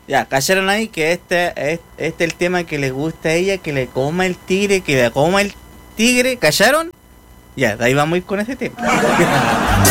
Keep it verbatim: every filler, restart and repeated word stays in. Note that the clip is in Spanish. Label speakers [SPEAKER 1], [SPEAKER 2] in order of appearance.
[SPEAKER 1] Ya, callaron ahí que este es este el tema que les gusta a ella, que le coma el tigre, que le coma el tigre, ¿callaron? Ya, de ahí vamos a ir con ese tema.